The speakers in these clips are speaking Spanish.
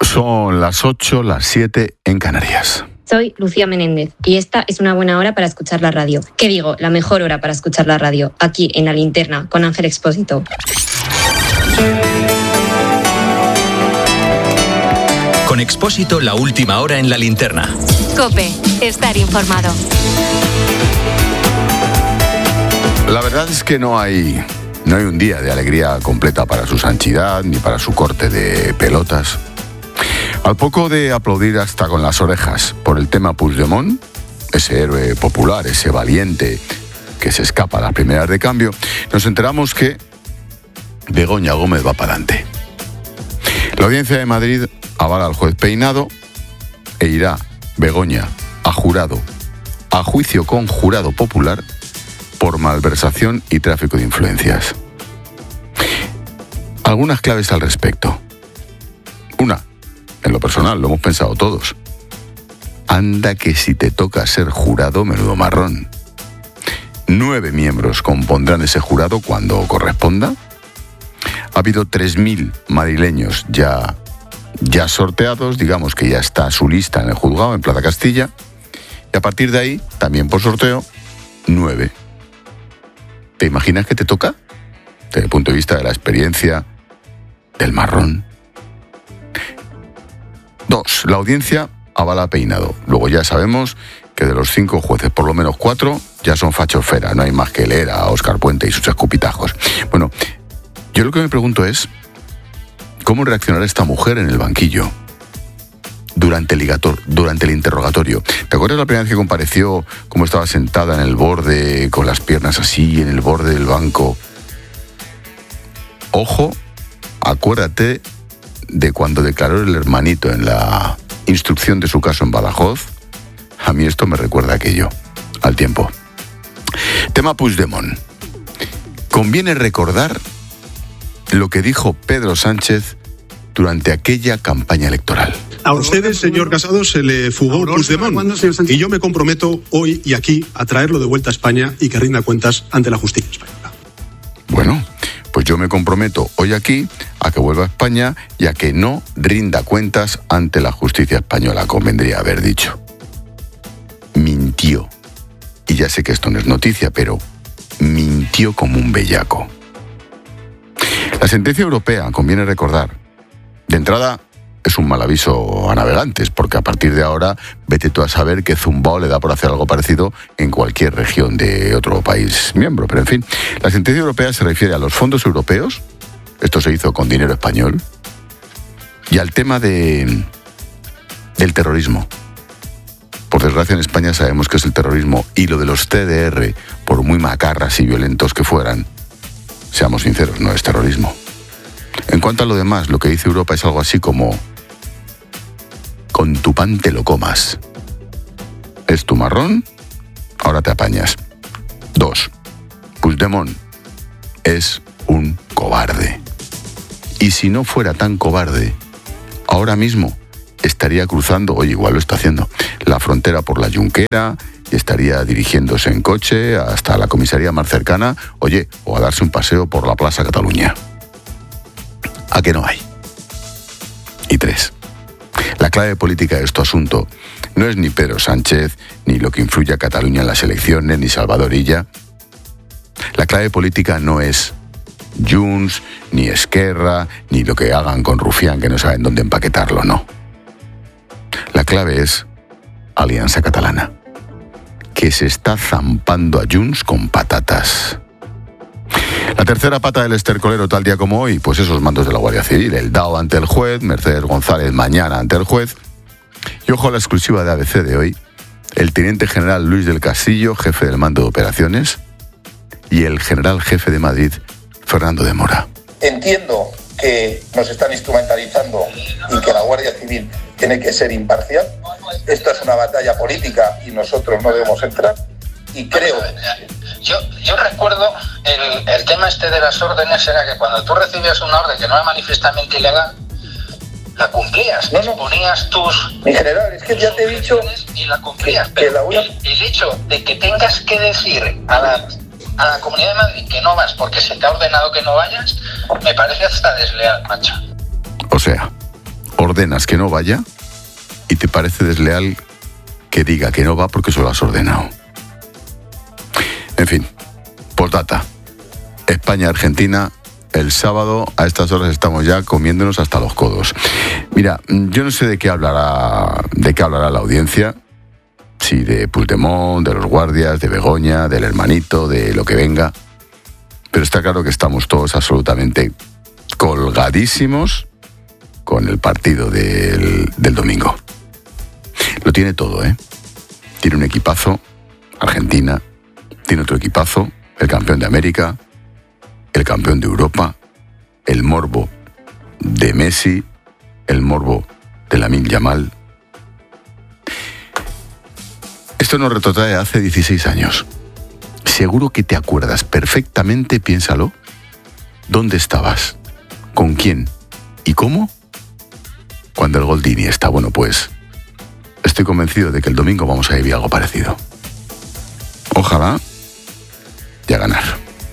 Son las 8, las 7 en Canarias. Soy Lucía Menéndez y esta es una buena hora para escuchar la radio. ¿Qué digo? La mejor hora para escuchar la radio, aquí en La Linterna, con Ángel Expósito. Con Expósito, la última hora en La Linterna. COPE, estar informado. La verdad es que no hay un día de alegría completa para su santidad ni para su corte de pelotas. Al poco de aplaudir hasta con las orejas por el tema Puigdemont, ese héroe popular, ese valiente que se escapa a las primeras de cambio, nos enteramos que Begoña Gómez va para adelante. La Audiencia de Madrid avala al juez Peinado e irá Begoña a juicio con jurado popular por malversación y tráfico de influencias. Algunas claves al respecto. Una, en lo personal, lo hemos pensado todos. Anda que si te toca ser jurado, menudo marrón. 9 miembros compondrán ese jurado cuando corresponda. Ha habido 3.000 madrileños ya sorteados, digamos que ya está su lista en el juzgado, en Plaza Castilla. Y a partir de ahí, también por sorteo, 9. ¿Te imaginas que te toca? Desde el punto de vista de la experiencia, del marrón. 2. La audiencia avala a Peinado. Luego ya sabemos que de los 5 jueces, por lo menos 4 ya son fachofera. No hay más que leer a Óscar Puente y sus escupitajos. Bueno, yo lo que me pregunto es, ¿cómo reaccionará esta mujer en el banquillo durante el interrogatorio? ¿Te acuerdas la primera vez que compareció, cómo estaba sentada en el borde, con las piernas así, en el borde del banco? Ojo, acuérdate de cuando declaró el hermanito en la instrucción de su caso en Badajoz. A mí esto me recuerda a aquello, al tiempo. Tema Puigdemont. Conviene recordar lo que dijo Pedro Sánchez durante aquella campaña electoral. A ustedes, señor Casado, se le fugó Puigdemont y yo me comprometo hoy y aquí a traerlo de vuelta a España y que rinda cuentas ante la justicia española. Bueno, pues yo me comprometo hoy aquí a que vuelva a España y a que no rinda cuentas ante la justicia española, convendría haber dicho. Mintió. Y ya sé que esto no es noticia, pero mintió como un bellaco. La sentencia europea, conviene recordar, de entrada es un mal aviso a navegantes, porque a partir de ahora vete tú a saber que zumbao le da por hacer algo parecido en cualquier región de otro país miembro. Pero en fin, la sentencia europea se refiere a los fondos europeos, esto se hizo con dinero español, y al tema del terrorismo. Por desgracia en España sabemos que es el terrorismo, y lo de los CDR, por muy macarras y violentos que fueran, seamos sinceros, no es terrorismo. En cuanto a lo demás, lo que dice Europa es algo así como: con tu pan te lo comas. Es tu marrón, ahora te apañas. 2. Puigdemont es un cobarde. Y si no fuera tan cobarde, ahora mismo estaría cruzando, oye, igual lo está haciendo, la frontera por la Junquera y estaría dirigiéndose en coche hasta la comisaría más cercana, oye, o a darse un paseo por la Plaza Cataluña. ¿A qué no hay? Y 3. La clave política de este asunto no es ni Pedro Sánchez, ni lo que influye a Cataluña en las elecciones, ni Salvador Illa. La clave política no es Junts, ni Esquerra, ni lo que hagan con Rufián, que no saben dónde empaquetarlo, no. La clave es Alianza Catalana, que se está zampando a Junts con patatas. La tercera pata del estercolero tal día como hoy, pues esos mandos de la Guardia Civil, el DAO ante el juez, Mercedes González mañana ante el juez. Y ojo a la exclusiva de ABC de hoy, el teniente general Luis del Castillo, jefe del mando de operaciones, y el general jefe de Madrid, Fernando de Mora. Entiendo que nos están instrumentalizando y que la Guardia Civil tiene que ser imparcial. Esto es una batalla política y nosotros no debemos entrar. Y creo... Yo recuerdo el tema este de las órdenes era que cuando tú recibías una orden que no era manifiestamente ilegal, la cumplías, ponías tus... Mi general, es que ya te he dicho... Y la cumplías, pero el hecho de que tengas que decir a la Comunidad de Madrid que no vas porque se te ha ordenado que no vayas, me parece hasta desleal, macho. O sea, ordenas que no vaya y te parece desleal que diga que no va porque se lo has ordenado. En fin, postdata. España-Argentina, el sábado a estas horas estamos ya comiéndonos hasta los codos. Mira, yo no sé de qué hablará la audiencia, si de Puigdemont, de los guardias, de Begoña, del hermanito, de lo que venga, pero está claro que estamos todos absolutamente colgadísimos con el partido del domingo. Lo tiene todo, ¿eh? Tiene un equipazo, Argentina, tiene otro equipazo, el campeón de América, el campeón de Europa, el morbo de Messi, el morbo de Lamine Yamal. Esto nos retrotrae hace 16 años. Seguro que te acuerdas perfectamente, piénsalo. ¿Dónde estabas? ¿Con quién? ¿Y cómo? Cuando el gol de Iniesta. Bueno, pues estoy convencido de que el domingo vamos a vivir algo parecido. Ojalá y a ganar.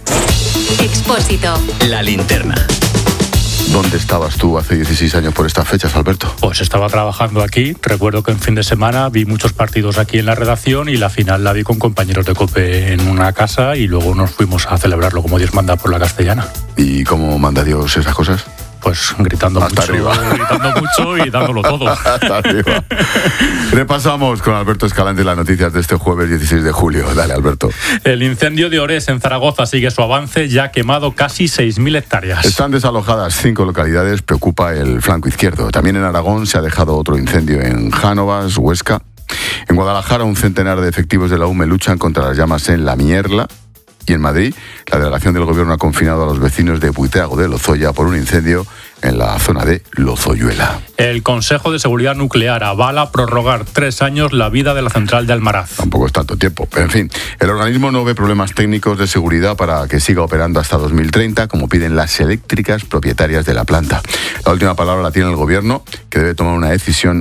Expósito. La linterna. ¿Dónde estabas tú hace 16 años por estas fechas, Alberto? Pues estaba trabajando aquí. Recuerdo que en fin de semana vi muchos partidos aquí en la redacción y la final la vi con compañeros de COPE en una casa y luego nos fuimos a celebrarlo como Dios manda por la Castellana. ¿Y cómo manda Dios esas cosas? Pues gritando hasta mucho, arriba. Gritando mucho y dándolo todo. Hasta arriba. Repasamos con Alberto Escalante las noticias de este jueves 16 de julio. Dale, Alberto. El incendio de Orés en Zaragoza sigue su avance, ya ha quemado casi 6.000 hectáreas. Están desalojadas 5 localidades, preocupa el flanco izquierdo. También en Aragón se ha dejado otro incendio en Jánovas, Huesca. En Guadalajara, un centenar de efectivos de la UME luchan contra las llamas en La Mierla. Y en Madrid, la delegación del gobierno ha confinado a los vecinos de Buitrago de Lozoya por un incendio en la zona de Lozoyuela. El Consejo de Seguridad Nuclear avala prorrogar 3 años la vida de la central de Almaraz. Tampoco es tanto tiempo, pero en fin, el organismo no ve problemas técnicos de seguridad para que siga operando hasta 2030, como piden las eléctricas propietarias de la planta. La última palabra la tiene el gobierno, que debe tomar una decisión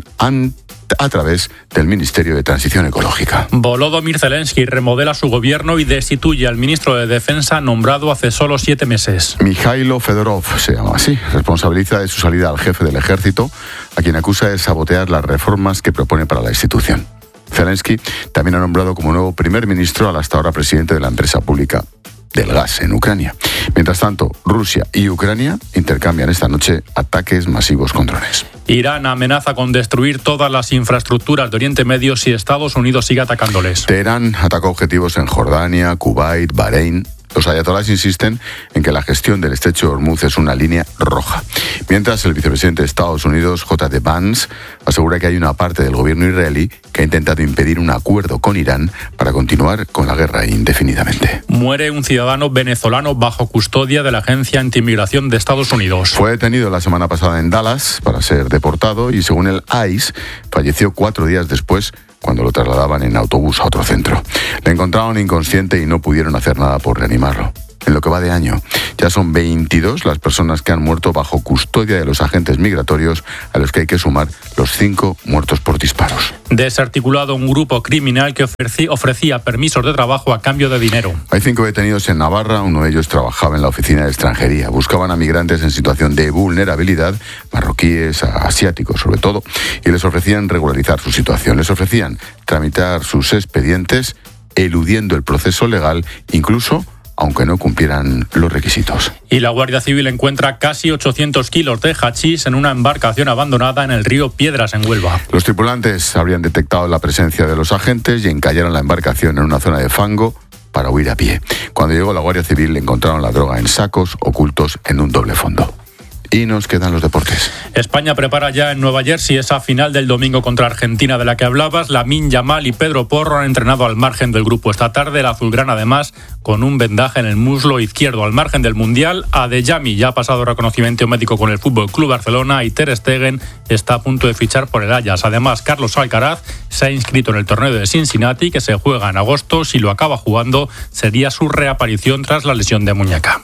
a través del Ministerio de Transición Ecológica. Volodymyr Zelensky remodela su gobierno y destituye al ministro de Defensa nombrado hace solo 7 meses. Mikhailo Fedorov se llama así. Responsabiliza de su salida al jefe del ejército, a quien acusa de sabotear las reformas que propone para la institución. Zelensky también ha nombrado como nuevo primer ministro al hasta ahora presidente de la empresa pública del gas en Ucrania. Mientras tanto, Rusia y Ucrania intercambian esta noche ataques masivos con drones. Irán amenaza con destruir todas las infraestructuras de Oriente Medio si Estados Unidos sigue atacándoles. Teherán atacó objetivos en Jordania, Kuwait, Bahrein. Los ayatolás insisten en que la gestión del estrecho de Hormuz es una línea roja. Mientras, el vicepresidente de Estados Unidos, J.D. Vance, asegura que hay una parte del gobierno israelí que ha intentado impedir un acuerdo con Irán para continuar con la guerra indefinidamente. Muere un ciudadano venezolano bajo custodia de la Agencia Antimigración de Estados Unidos. Fue detenido la semana pasada en Dallas para ser deportado y, según el ICE, falleció 4 días después cuando lo trasladaban en autobús a otro centro. Le encontraron inconsciente y no pudieron hacer nada por reanimarlo. En lo que va de año, ya son 22 las personas que han muerto bajo custodia de los agentes migratorios, a los que hay que sumar los 5 muertos por disparos. Desarticulado un grupo criminal que ofrecía permisos de trabajo a cambio de dinero. Hay 5 detenidos en Navarra, uno de ellos trabajaba en la oficina de extranjería. Buscaban a migrantes en situación de vulnerabilidad, marroquíes, asiáticos sobre todo, y les ofrecían regularizar su situación. Les ofrecían tramitar sus expedientes, eludiendo el proceso legal, incluso aunque no cumplieran los requisitos. Y la Guardia Civil encuentra casi 800 kilos de hachís en una embarcación abandonada en el río Piedras, en Huelva. Los tripulantes habrían detectado la presencia de los agentes y encallaron la embarcación en una zona de fango para huir a pie. Cuando llegó la Guardia Civil, encontraron la droga en sacos ocultos en un doble fondo. Y nos quedan los deportes. España prepara ya en Nueva Jersey esa final del domingo contra Argentina de la que hablabas. Lamine Yamal y Pedro Porro han entrenado al margen del grupo esta tarde. El azulgrana, además, con un vendaje en el muslo izquierdo. Al margen del Mundial, Adeyemi ya ha pasado reconocimiento médico con el Fútbol Club Barcelona y Ter Stegen está a punto de fichar por el Ajax. Además, Carlos Alcaraz se ha inscrito en el torneo de Cincinnati, que se juega en agosto. Si lo acaba jugando, sería su reaparición tras la lesión de muñeca.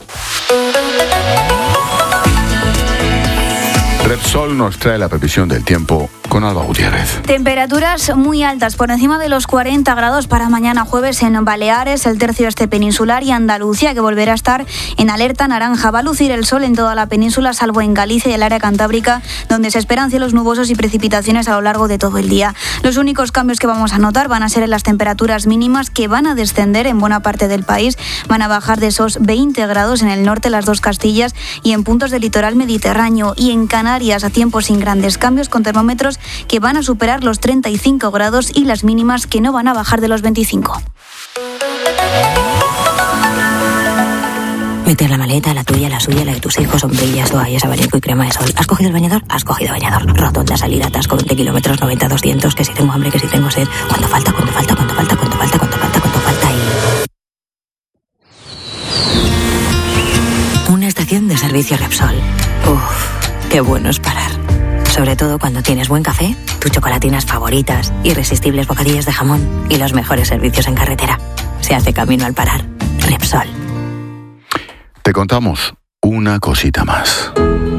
Repsol nos trae la previsión del tiempo con Alba Gutiérrez. Temperaturas muy altas, por encima de los 40 grados para mañana jueves en Baleares, el tercio este peninsular y Andalucía, que volverá a estar en alerta naranja. Va a lucir el sol en toda la península, salvo en Galicia y el área cantábrica, donde se esperan cielos nubosos y precipitaciones a lo largo de todo el día. Los únicos cambios que vamos a notar van a ser en las temperaturas mínimas, que van a descender en buena parte del país. Van a bajar de esos 20 grados en el norte, las dos Castillas, y en puntos del litoral mediterráneo. Y en Canarias, a tiempo sin grandes cambios, con termómetros que van a superar los 35 grados y las mínimas que no van a bajar de los 25. Mete la maleta, la tuya, la suya, la de tus hijos, sombrillas, toallas, abanico y crema de sol. ¿Has cogido el bañador? Has cogido bañador. Rotonda, salida, atasco, 20 kilómetros, 90, 200, que si tengo hambre, que si tengo sed. ¿Cuánto falta? ¿Cuánto falta? ¿Cuánto falta? ¿Cuánto falta? ¿Cuánto falta? ¿Cuánto falta? Y... una estación de servicio Repsol. Uf, qué bueno es parar. Sobre todo cuando tienes buen café, tus chocolatinas favoritas, irresistibles bocadillos de jamón y los mejores servicios en carretera. Se hace camino al parar. Repsol. Te contamos una cosita más.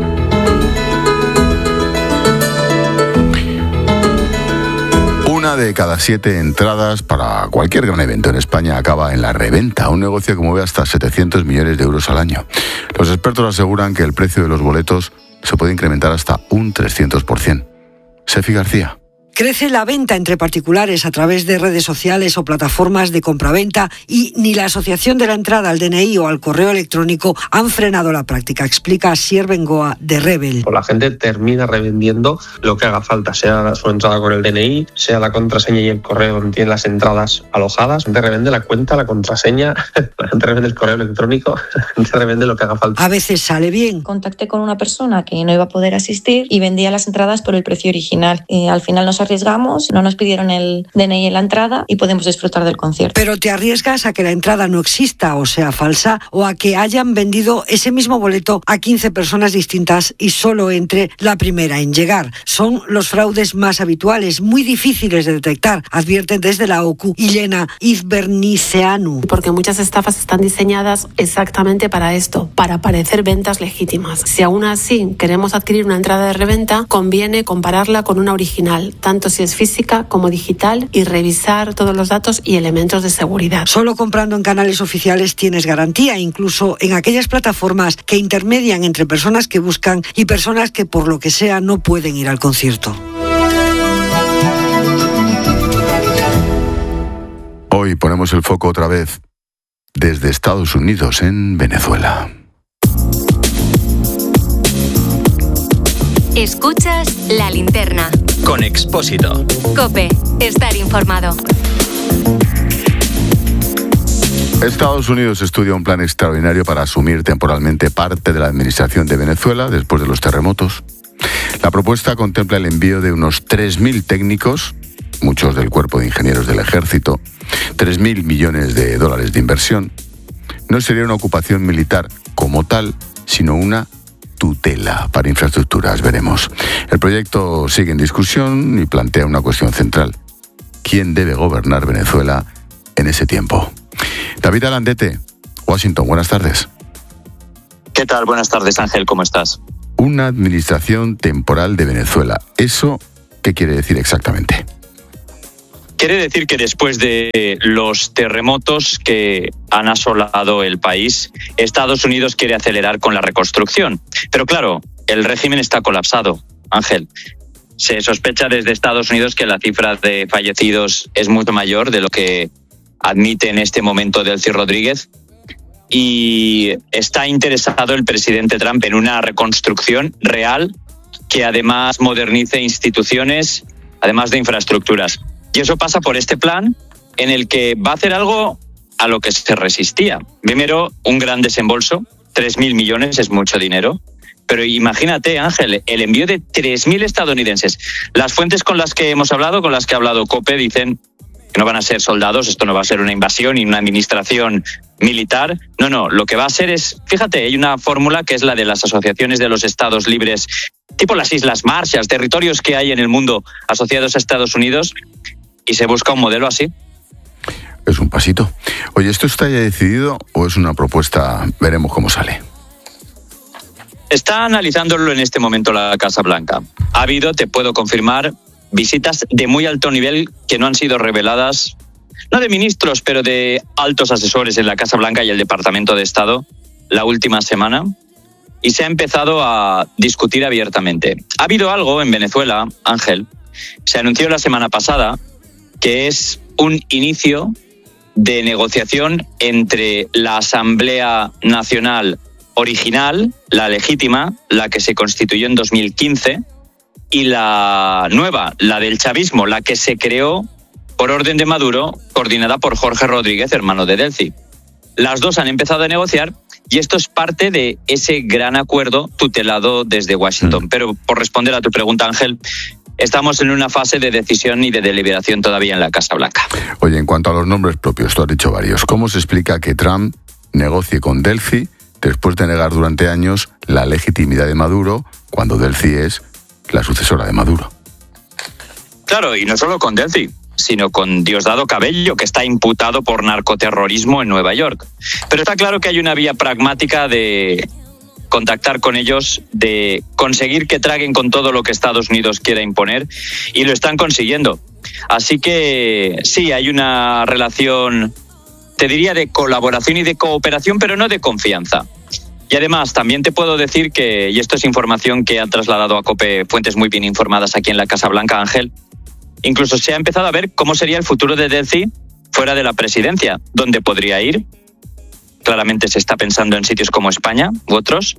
Una de cada 7 entradas para cualquier gran evento en España acaba en la reventa, un negocio que mueve hasta 700 millones de euros al año. Los expertos aseguran que el precio de los boletos se puede incrementar hasta un 300%. Sefi García. Crece la venta entre particulares a través de redes sociales o plataformas de compraventa y ni la asociación de la entrada al DNI o al correo electrónico han frenado la práctica, explica Asier Bengoa de Rebel. La gente termina revendiendo lo que haga falta, sea su entrada con el DNI, sea la contraseña y el correo donde tienen las entradas alojadas. La gente revende la cuenta, la contraseña, la gente revende el correo electrónico, la gente revende lo que haga falta. A veces sale bien. Contacté con una persona que no iba a poder asistir y vendía las entradas por el precio original. Al final nos arriesgamos, no nos pidieron el DNI en la entrada y podemos disfrutar del concierto. Pero te arriesgas a que la entrada no exista o sea falsa, o a que hayan vendido ese mismo boleto a 15 personas distintas y solo entre la primera en llegar. Son los fraudes más habituales, muy difíciles de detectar, advierten desde la OCU Ilena Izberniceanu. Porque muchas estafas están diseñadas exactamente para esto, para parecer ventas legítimas. Si aún así queremos adquirir una entrada de reventa, conviene compararla con una original, tanto si es física como digital, y revisar todos los datos y elementos de seguridad. Solo comprando en canales oficiales tienes garantía, incluso en aquellas plataformas que intermedian entre personas que buscan y personas que por lo que sea no pueden ir al concierto. Hoy ponemos el foco otra vez desde Estados Unidos en Venezuela. Escuchas La Linterna. Con Expósito. COPE. Estar informado. Estados Unidos estudia un plan extraordinario para asumir temporalmente parte de la administración de Venezuela después de los terremotos. La propuesta contempla el envío de unos 3.000 técnicos, muchos del Cuerpo de Ingenieros del Ejército, 3.000 millones de dólares de inversión. No sería una ocupación militar como tal, sino una tutela para infraestructuras, veremos. El proyecto sigue en discusión y plantea una cuestión central. ¿Quién debe gobernar Venezuela en ese tiempo? David Alandete, Washington, buenas tardes. ¿Qué tal? Buenas tardes, Ángel, ¿cómo estás? Una administración temporal de Venezuela. ¿Eso qué quiere decir exactamente? Quiere decir que después de los terremotos que han asolado el país, Estados Unidos quiere acelerar con la reconstrucción. Pero claro, el régimen está colapsado, Ángel. Se sospecha desde Estados Unidos que la cifra de fallecidos es mucho mayor de lo que admite en este momento Delcy Rodríguez. Y está interesado el presidente Trump en una reconstrucción real que además modernice instituciones, además de infraestructuras. Y eso pasa por este plan en el que va a hacer algo a lo que se resistía. Primero, un gran desembolso, 3.000 millones es mucho dinero. Pero imagínate, Ángel, el envío de 3.000 estadounidenses. Las fuentes con las que hemos hablado, con las que ha hablado COPE, dicen que no van a ser soldados, esto no va a ser una invasión ni una administración militar. No, lo que va a ser es, fíjate, hay una fórmula que es la de las asociaciones de los estados libres, tipo las Islas Marshall, territorios que hay en el mundo asociados a Estados Unidos, y se busca un modelo así. Es un pasito. Oye, ¿esto está ya decidido o es una propuesta? Veremos cómo sale. Está analizándolo en este momento la Casa Blanca. Ha habido, te puedo confirmar, visitas de muy alto nivel que no han sido reveladas, no de ministros, pero de altos asesores en la Casa Blanca y el Departamento de Estado la última semana, y se ha empezado a discutir abiertamente. Ha habido algo en Venezuela, Ángel, se anunció la semana pasada, que es un inicio de negociación entre la Asamblea Nacional original, la legítima, la que se constituyó en 2015, y la nueva, la del chavismo, la que se creó por orden de Maduro, coordinada por Jorge Rodríguez, hermano de Delcy. Las dos han empezado a negociar y esto es parte de ese gran acuerdo tutelado desde Washington. Pero por responder a tu pregunta, Ángel, estamos en una fase de decisión y de deliberación todavía en la Casa Blanca. Oye, en cuanto a los nombres propios, tú has dicho varios. ¿Cómo se explica que Trump negocie con Delcy después de negar durante años la legitimidad de Maduro, cuando Delcy es la sucesora de Maduro? Claro, y no solo con Delcy, sino con Diosdado Cabello, que está imputado por narcoterrorismo en Nueva York. Pero está claro que hay una vía pragmática de contactar con ellos, de conseguir que traguen con todo lo que Estados Unidos quiera imponer, y lo están consiguiendo. Así que sí, hay una relación, te diría, de colaboración y de cooperación, pero no de confianza. Y además, también te puedo decir que, y esto es información que han trasladado a COPE fuentes muy bien informadas aquí en la Casa Blanca, Ángel, incluso se ha empezado a ver cómo sería el futuro de Delcy fuera de la presidencia, dónde podría ir. Claramente se está pensando en sitios como España u otros.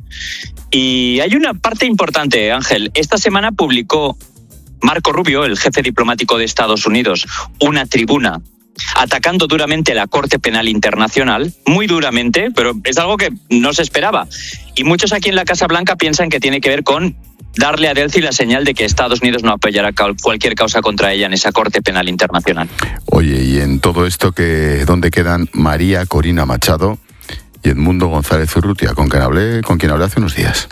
Y hay una parte importante, Ángel. Esta semana publicó Marco Rubio, el jefe diplomático de Estados Unidos, una tribuna atacando duramente la Corte Penal Internacional, muy duramente, pero es algo que no se esperaba. Y muchos aquí en la Casa Blanca piensan que tiene que ver con darle a Delcy la señal de que Estados Unidos no apoyará cualquier causa contra ella en esa Corte Penal Internacional. Oye, y en todo esto, ¿dónde quedan María Corina Machado y Edmundo González Urrutia, con quien hablé hace unos días?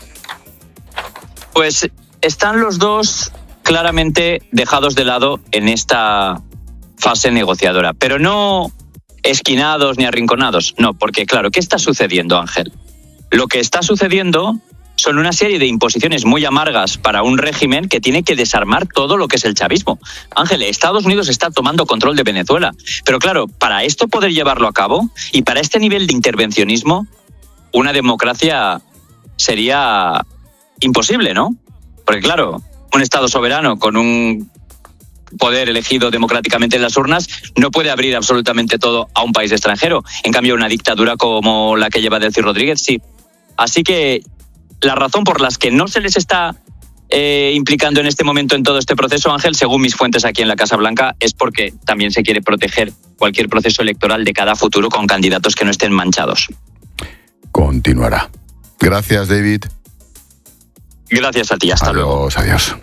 Pues están los dos claramente dejados de lado en esta fase negociadora, pero no esquinados ni arrinconados, no, porque claro, ¿qué está sucediendo, Ángel? Lo que está sucediendo son una serie de imposiciones muy amargas para un régimen que tiene que desarmar todo lo que es el chavismo. Ángel, Estados Unidos está tomando control de Venezuela, pero claro, para esto poder llevarlo a cabo y para este nivel de intervencionismo, una democracia sería imposible, ¿no? Porque claro, un Estado soberano con un poder elegido democráticamente en las urnas no puede abrir absolutamente todo a un país extranjero. En cambio, una dictadura como la que lleva Delcy Rodríguez, sí. Así que la razón por las que no se les está implicando en este momento en todo este proceso, Ángel, según mis fuentes aquí en la Casa Blanca, es porque también se quiere proteger cualquier proceso electoral de cada futuro con candidatos que no estén manchados. Continuará. Gracias, David. Gracias a ti, hasta luego. Adiós.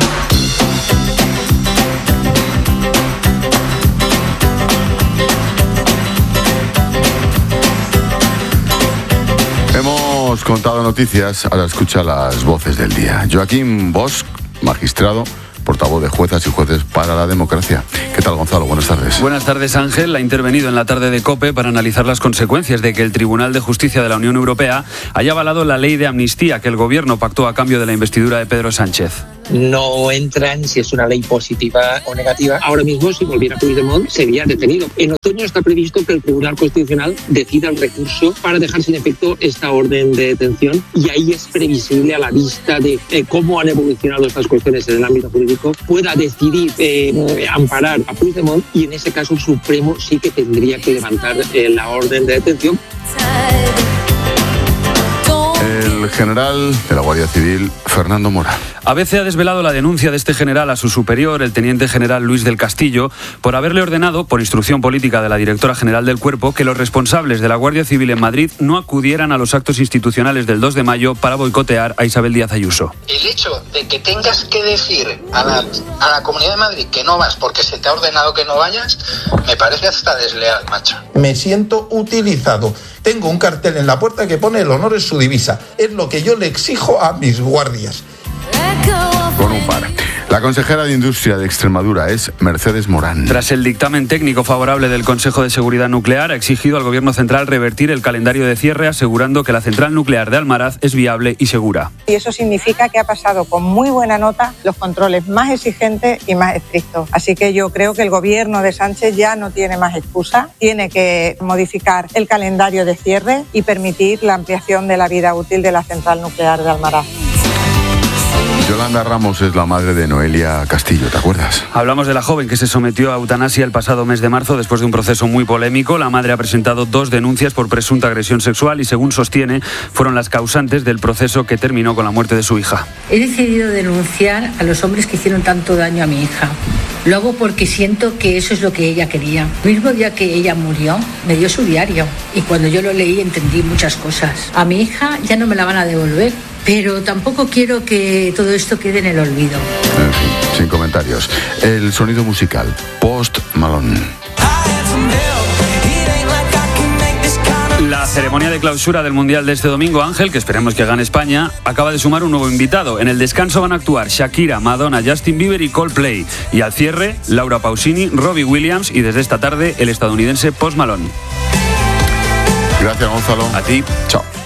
Hemos contado noticias, ahora escucha las voces del día. Joaquín Bosch, magistrado, portavoz de juezas y jueces para la democracia. ¿Qué tal, Gonzalo? Buenas tardes. Buenas tardes, Ángel. Ha intervenido en la tarde de COPE para analizar las consecuencias de que el Tribunal de Justicia de la Unión Europea haya avalado la ley de amnistía que el gobierno pactó a cambio de la investidura de Pedro Sánchez. No entra en si es una ley positiva o negativa. Ahora mismo, si volviera Puigdemont, sería detenido. En otoño está previsto que el Tribunal Constitucional decida el recurso para dejar sin efecto esta orden de detención, y ahí es previsible, a la vista de cómo han evolucionado estas cuestiones en el ámbito jurídico, pueda decidir amparar a Puigdemont, y en ese caso el Supremo sí que tendría que levantar la orden de detención. El general de la Guardia Civil, Fernando Mora. ABC ha desvelado la denuncia de este general a su superior, el teniente general Luis del Castillo, por haberle ordenado, por instrucción política de la directora general del Cuerpo, que los responsables de la Guardia Civil en Madrid no acudieran a los actos institucionales del 2 de mayo para boicotear a Isabel Díaz Ayuso. El hecho de que tengas que decir a la Comunidad de Madrid que no vas porque se te ha ordenado que no vayas, me parece hasta desleal, macho. Me siento utilizado. Tengo un cartel en la puerta que pone "el honor es su divisa". Es lo que yo le exijo a mis guardias. Con un par. La consejera de Industria de Extremadura es Mercedes Morán. Tras el dictamen técnico favorable del Consejo de Seguridad Nuclear, ha exigido al Gobierno central revertir el calendario de cierre, asegurando que la central nuclear de Almaraz es viable y segura. Y eso significa que ha pasado con muy buena nota los controles más exigentes y más estrictos. Así que yo creo que el Gobierno de Sánchez ya no tiene más excusa, tiene que modificar el calendario de cierre y permitir la ampliación de la vida útil de la central nuclear de Almaraz. Yolanda Ramos es la madre de Noelia Castillo, ¿te acuerdas? Hablamos de la joven que se sometió a eutanasia el pasado mes de marzo después de un proceso muy polémico. La madre ha presentado 2 denuncias por presunta agresión sexual y, según sostiene, fueron las causantes del proceso que terminó con la muerte de su hija. He decidido denunciar a los hombres que hicieron tanto daño a mi hija. Lo hago porque siento que eso es lo que ella quería. El mismo día que ella murió, me dio su diario. Y cuando yo lo leí entendí muchas cosas. A mi hija ya no me la van a devolver, pero tampoco quiero que todo esto quede en el olvido. En fin, sin comentarios. El sonido musical, Post Malone. La ceremonia de clausura del Mundial de este domingo, Ángel, que esperemos que gane España, acaba de sumar un nuevo invitado. En el descanso van a actuar Shakira, Madonna, Justin Bieber y Coldplay. Y al cierre, Laura Pausini, Robbie Williams y desde esta tarde el estadounidense Post Malone. Gracias, Gonzalo. A ti. Chao.